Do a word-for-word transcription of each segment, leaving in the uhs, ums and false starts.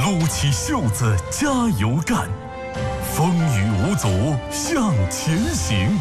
撸起袖子加油干，风雨无阻向前行。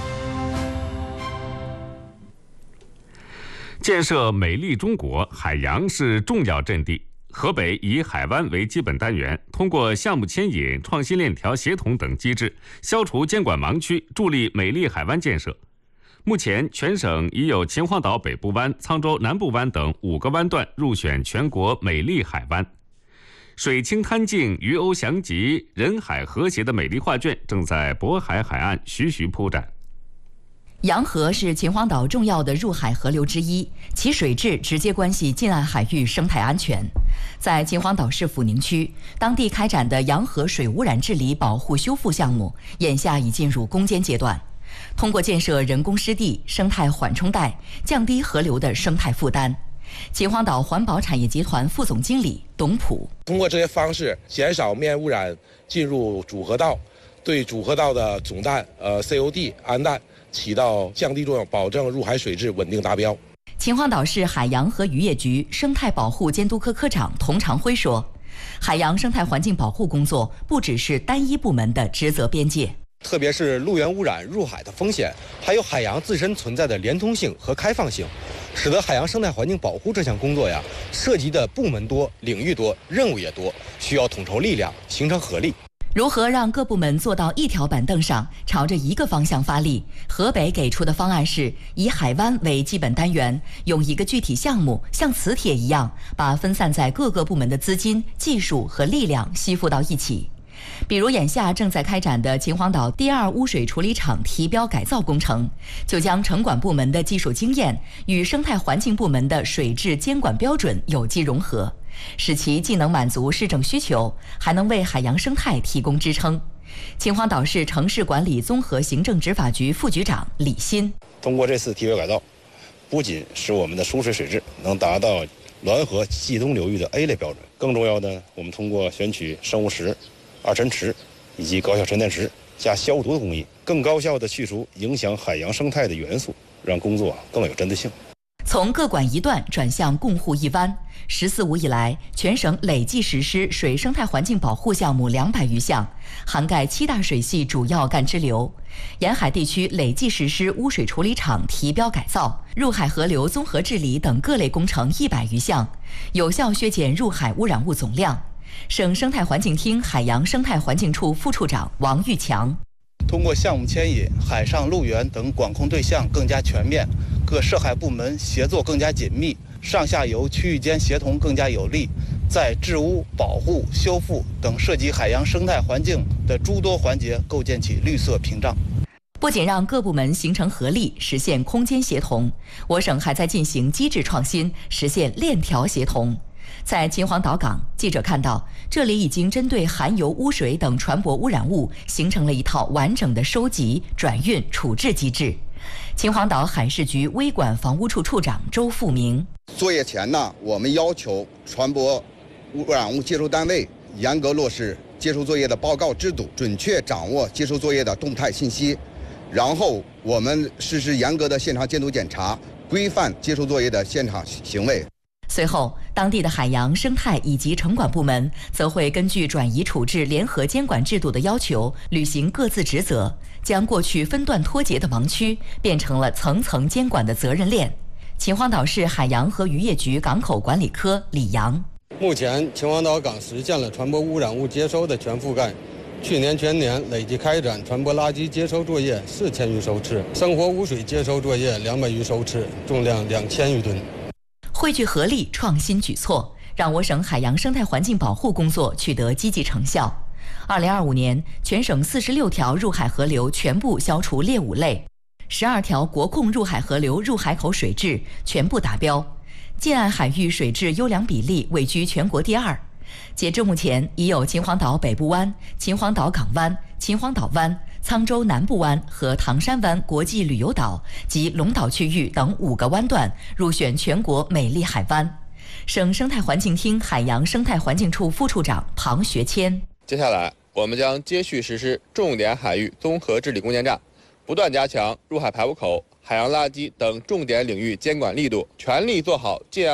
建设美丽中国，海洋是重要阵地。河北以海湾为基本单元，通过项目牵引、创新链条协同等机制，消除监管盲区，助力美丽海湾建设。目前，全省已有秦皇岛北部湾、沧州南部湾等五个湾段入选全国美丽海湾。水清滩净、鱼鸥翔集、人海和谐的美丽画卷正在渤海海岸徐徐铺展。 洋河是秦皇岛重要的入海河流之一，其水质直接关系近岸海域生态安全。在秦皇岛市抚宁区，当地开展的洋河水污染治理保护修复项目，眼下已进入攻坚阶段。通过建设人工湿地、生态缓冲带，降低河流的生态负担。秦皇岛环保产业集团副总经理董普： 通过这些方式，减少面污染进入主河道，对主河道的总氮、呃 C O D、氨氮起到降低作用，保证入海水质稳定达标。 秦皇岛市海洋和渔业局生态保护监督科科长童长辉说：“海洋生态环境保护工作不只是单一部门的职责边界， 特别是陆源污染入海的风险，还有海洋自身存在的连通性和开放性，使得海洋生态环境保护这项工作呀，涉及的部门多、领域多、任务也多，需要统筹力量，形成合力。” 如何让各部门坐到一条板凳上，朝着一个方向发力？河北给出的方案是以海湾为基本单元，用一个具体项目像磁铁一样，把分散在各个部门的资金、技术和力量吸附到一起。比如眼下正在开展的秦皇岛第二污水处理厂提标改造工程，就将城管部门的技术经验与生态环境部门的水质监管标准有机融合，使其既能满足市政需求，还能为海洋生态提供支撑。秦皇岛市城市管理综合行政执法局副局长李鑫： 通过这次提标改造，不仅使我们的输水水质能达到滦河冀东流域的 A 类标准，更重要的，我们通过选取生物石、二沉池以及高效沉淀池加消毒的工艺，更高效地去除影响海洋生态的元素，让工作更有针对性。 从各管一段转向共护一湾，十四五以来，全省累计实施水生态环境保护项目两百余项，涵盖七大水系主要干支流。沿海地区累计实施污水处理厂提标改造、入海河流综合治理等各类工程一百余项，有效削减入海污染物总量。省生态环境厅海洋生态环境处副处长王玉强： 通过项目牵引、海上陆源等管控对象更加全面，各涉海部门协作更加紧密，上下游区域间协同更加有力，在治污、保护、修复等涉及海洋生态环境的诸多环节构建起绿色屏障。 不仅让各部门形成合力，实现空间协同，我省还在进行机制创新，实现链条协同。在秦皇岛港，记者看到，这里已经针对含油污水等船舶污染物形成了一套完整的收集、转运、处置机制。秦皇岛海事局微管房屋处处长周富明： 作业前呢，我们要求船舶污染物接收单位严格落实接收作业的报告制度，准确掌握接收作业的动态信息，然后我们实施严格的现场监督检查，规范接收作业的现场行为。 随后，当地的海洋、生态以及城管部门则会根据转移处置联合监管制度的要求，履行各自职责，将过去分段脱节的盲区变成了层层监管的责任链。秦皇岛市海洋和渔业局港口管理科李阳： 目前，秦皇岛港实现了船舶污染物接收的全覆盖。去年全年累计开展船舶垃圾接收作业四千余艘次，生活污水接收作业两百余艘次，重量两千余吨。 汇聚合力，创新举措，让我省海洋生态环境保护工作取得积极成效。二零二五年，全省四十六条入海河流全部消除劣五类，十二条国控入海河流入海口水质全部达标，近岸海域水质优良比例位居全国第二。截至目前，已有秦皇岛北部湾、秦皇岛港湾、秦皇岛湾、沧州南部湾和唐山湾国际旅游岛及龙岛区域等五个湾段入选全国美丽海湾。省生态环境厅海洋生态环境处副处长庞学谦： 接下来，我们将接续实施重点海域综合治理攻坚战，不断加强入海排污口、海洋垃圾等重点领域监管力度，全力做好近岸